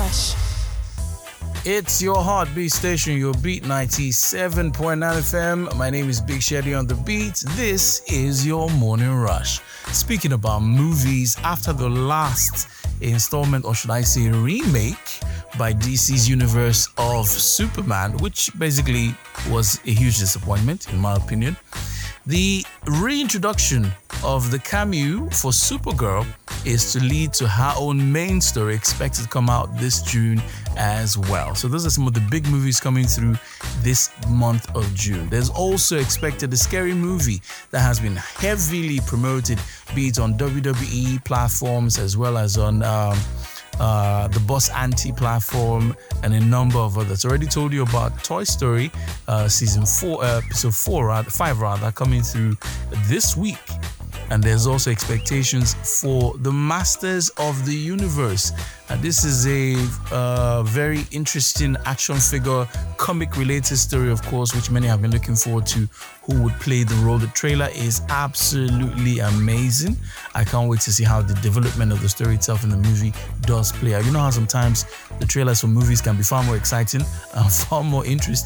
Rush. It's your heartbeat station, your Beat 97.9 FM. My name is Big Shady on the beat. This is your morning rush. Speaking about movies, after the last installment, or should I say remake, by DC's universe of Superman, which basically was a huge disappointment in my opinion, the reintroduction of the cameo for Supergirl is to lead to her own main story, expected to come out this June as well. So those are some of the big movies coming through this month of June. There's also expected a scary movie that has been heavily promoted, be it on WWE platforms as well as on the Boss Anti platform and a number of others. Already told you about Toy Story season 4, episode 5 coming through this week. And there's also expectations for the Masters of the Universe. This is a very interesting action figure, comic related story, of course, which many have been looking forward to. Who would play the role? The trailer is absolutely amazing. I can't wait to see how the development of the story itself in the movie does play out. You know how sometimes the trailers for movies can be far more exciting and far more interesting